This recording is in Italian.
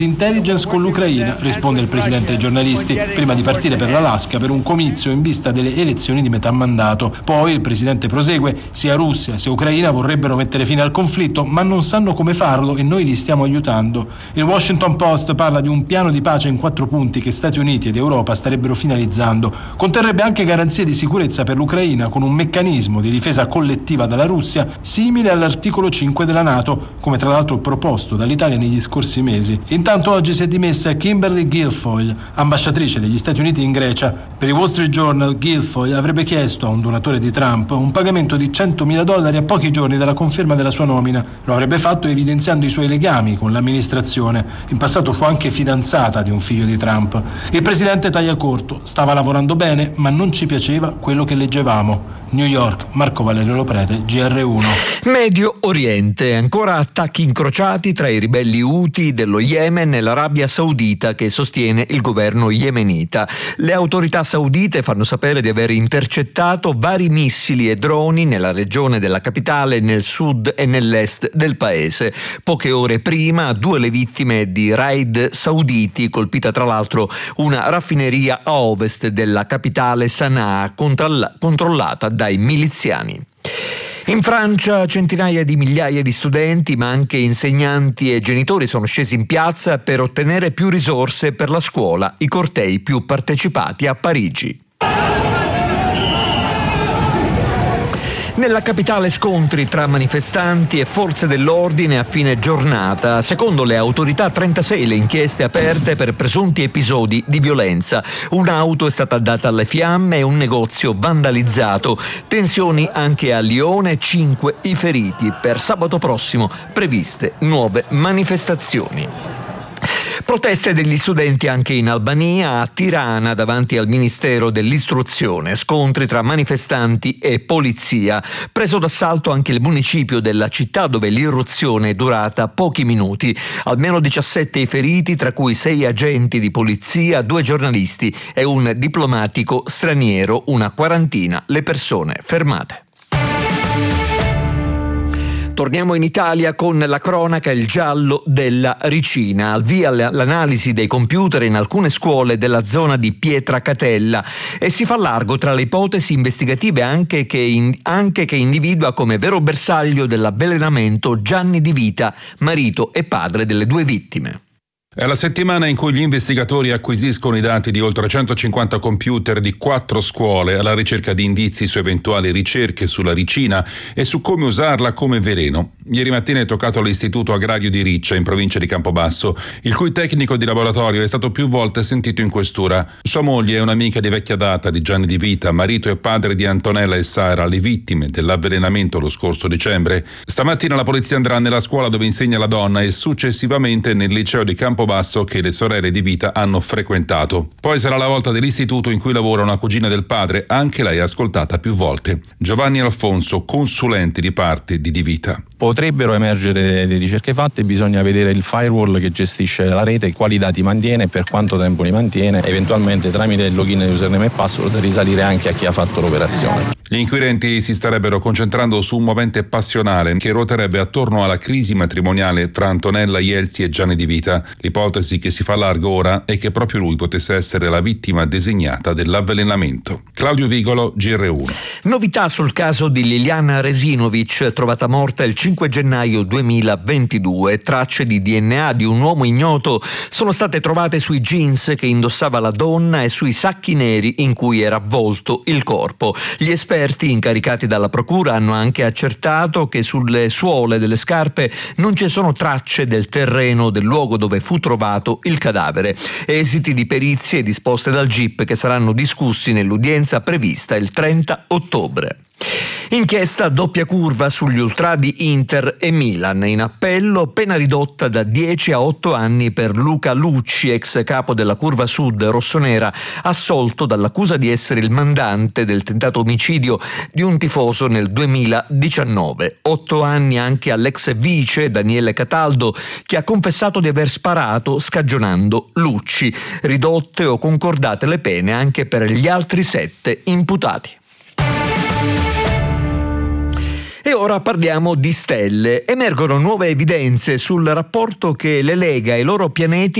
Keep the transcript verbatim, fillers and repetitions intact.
L'intelligence con l'Ucraina, risponde il presidente ai giornalisti, prima di partire per l'Alaska per un comizio in vista delle elezioni di metà mandato. Poi il presidente prosegue: sia Russia sia Ucraina vorrebbero mettere fine al conflitto, ma non sanno come farlo e noi li stiamo aiutando. Il Washington Post parla di un piano di pace in quattro punti che Stati Uniti ed Europa starebbero finalizzando. Conterrebbe anche garanzie di sicurezza per l'Ucraina con un meccanismo di difesa collettiva dalla Russia simile all'articolo cinque della NATO, come tra l'altro proposto dall'Italia negli scorsi mesi. Intanto oggi si è dimessa Kimberly Guilfoyle, ambasciatrice degli Stati Uniti in Grecia. Per il Wall Street Journal, Guilfoyle avrebbe chiesto a un donatore di Trump un pagamento di centomila dollari a pochi giorni dalla conferma della sua nomina. Lo avrebbe fatto evidenziando i suoi legami con l'amministrazione. In passato fu anche fidanzata di un figlio di Trump. Il presidente taglia corto: stava lavorando bene, ma non ci piaceva quello che leggevamo. New York, Marco Valerio Loprete, G R uno. Medio Oriente, ancora attacchi incrociati tra i ribelli Houthi dello Yemen e l'Arabia Saudita che sostiene il governo yemenita. Le autorità saudite fanno sapere di aver intercettato vari missili e droni nella regione della capitale, nel sud e nell'est del paese. Poche ore prima, due le vittime di raid sauditi, colpita tra l'altro una raffineria a ovest della capitale Sana'a, controllata dai miliziani. In Francia centinaia di migliaia di studenti, ma anche insegnanti e genitori sono scesi in piazza per ottenere più risorse per la scuola, i cortei più partecipati a Parigi. Nella capitale scontri tra manifestanti e forze dell'ordine a fine giornata. Secondo le autorità trentasei le inchieste aperte per presunti episodi di violenza. Un'auto è stata data alle fiamme e un negozio vandalizzato. Tensioni anche a Lione, cinque i feriti. Per sabato prossimo previste nuove manifestazioni. Proteste degli studenti anche in Albania, a Tirana davanti al Ministero dell'Istruzione, scontri tra manifestanti e polizia. Preso d'assalto anche il municipio della città dove l'irruzione è durata pochi minuti. Almeno diciassette i feriti, tra cui sei agenti di polizia, due giornalisti e un diplomatico straniero, una quarantina le persone fermate. Torniamo in Italia con la cronaca Il giallo della Ricina. Al via l'analisi dei computer in alcune scuole della zona di Pietracatella e si fa largo tra le ipotesi investigative anche che, in, anche che individua come vero bersaglio dell'avvelenamento Gianni Di Vita, marito e padre delle due vittime. È la settimana in cui gli investigatori acquisiscono i dati di oltre centocinquanta computer di quattro scuole alla ricerca di indizi su eventuali ricerche sulla ricina e su come usarla come veleno. Ieri mattina è toccato all'Istituto Agrario di Riccia, in provincia di Campobasso, il cui tecnico di laboratorio è stato più volte sentito in questura. Sua moglie è un'amica di vecchia data di Gianni Di Vita, marito e padre di Antonella e Sara, le vittime dell'avvelenamento lo scorso dicembre. Stamattina la polizia andrà nella scuola dove insegna la donna e successivamente nel liceo di Campobasso che le sorelle Di Vita hanno frequentato. Poi sarà la volta dell'istituto in cui lavora una cugina del padre, anche lei ascoltata più volte. Giovanni Alfonso, consulente di parte di Di Vita. Potrebbero emergere le ricerche fatte, bisogna vedere il firewall che gestisce la rete, quali dati mantiene, per quanto tempo li mantiene, eventualmente tramite il login, username e password risalire anche a chi ha fatto l'operazione. Gli inquirenti si starebbero concentrando su un movente passionale che ruoterebbe attorno alla crisi matrimoniale tra Antonella Ielzi e Gianni Di Vita. L'ipotesi che si fa largo ora è che proprio lui potesse essere la vittima designata dell'avvelenamento. Claudio Vigolo, G R uno. Novità sul caso di Liliana Resinovic, trovata morta il cinque gennaio duemilaventidue. Tracce di D N A di un uomo ignoto sono state trovate sui jeans che indossava la donna e sui sacchi neri in cui era avvolto il corpo. Gli esperti incaricati dalla procura hanno anche accertato che sulle suole delle scarpe non ci sono tracce del terreno del luogo dove fu trovato il cadavere. Esiti di perizie disposte dal G I P che saranno discussi nell'udienza prevista il trenta ottobre. Inchiesta doppia curva sugli ultrà di Inter e Milan. In appello pena ridotta da dieci a otto anni per Luca Lucci, ex capo della Curva Sud rossonera, assolto dall'accusa di essere il mandante del tentato omicidio di un tifoso nel duemiladiciannove. Otto anni anche all'ex vice Daniele Cataldo, che ha confessato di aver sparato scagionando Lucci. Ridotte o concordate le pene anche per gli altri sette imputati. E ora parliamo di stelle. Emergono nuove evidenze sul rapporto che le lega ai loro pianeti